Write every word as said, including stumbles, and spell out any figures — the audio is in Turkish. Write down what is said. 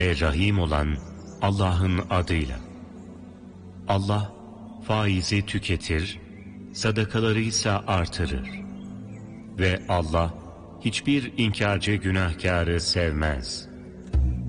ve Rahim olan Allah'ın adıyla. Allah faizi tüketir, sadakaları ise artırır. Ve Allah hiçbir inkarcı günahkarı sevmez.